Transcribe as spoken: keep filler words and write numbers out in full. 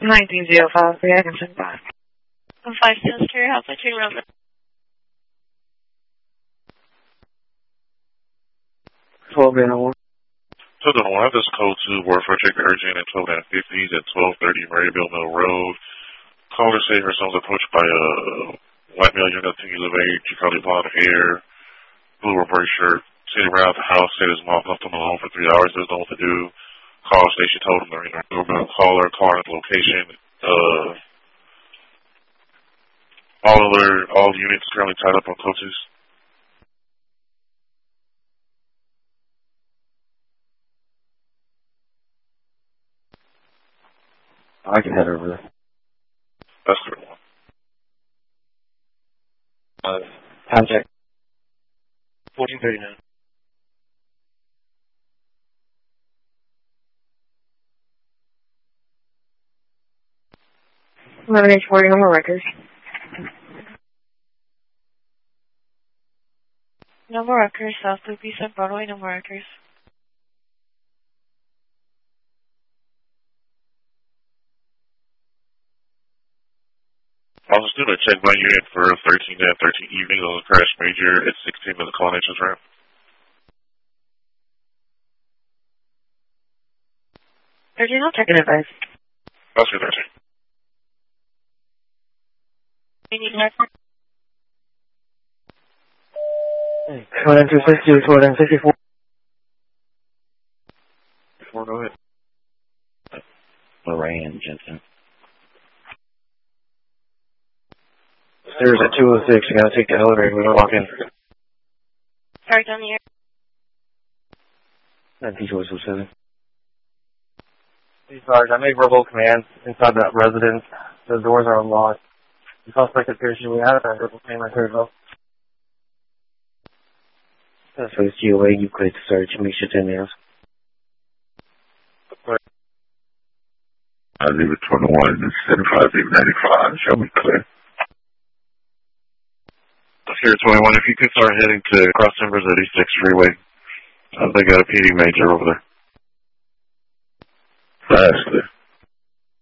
nineteen zero five three, I can send back. five six two, how's the two around the... twelve and one. twelve and one, this code two, Warfare Check Urgent at twelve and fifties at twelve thirty Maryville Mill Road. Caller say her son was approached by a white male young teen of age, she called him blonde hair, blue reverse shirt, sitting around the house, said his mom left him alone for three hours, doesn't know what to do. Call station told him to ring her doorbell, call her, call her location. Uh, all other, all units currently tied up on coaches. I can head over there. That's the one. Uh, time check. fourteen thirty-nine. eleven H forty, no more records. No more records, South Loop East of Broadway, no more records. I was just doing a check my unit for thirteen and thirteen evening on the crash major at sixteen with the call entrance ramp. thirteen, I'll check in advice. That's your thirteen. We need records. One and two sixty, one and sixty-four. Before, go ahead. Lorraine Jensen. Stairs at two oh six, you gotta take the elevator when I walk in. Start down the air. nineteen two oh seven. Hey, Sarge, I made verbal commands inside that residence. The doors are unlocked. The suspect appears to be out of that verbal command right here, though. That's for the G O A, you cleared the search and make sure it's in there. I leave it twenty-one and seventy-five, ninety-five. Show me clear. Here, twenty-one, if you could start heading to cross timbers at East sixth Freeway. Uh, they got a P D major over there. That's clear.